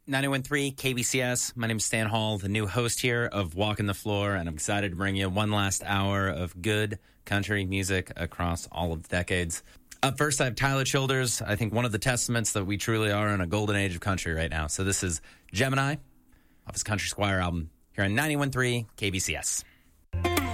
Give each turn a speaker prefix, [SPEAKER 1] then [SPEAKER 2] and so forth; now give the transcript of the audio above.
[SPEAKER 1] 91.3 KBCS. My name is Stan Hall, the new host here of Walking the Floor, and I'm excited to bring you one last hour of good country music across all of the decades. Up first, I have Tyler Childers, I think one of the testaments that we truly are in a golden age of country right now. So this is Gemini off his Country Squire album here on 91.3 KBCS.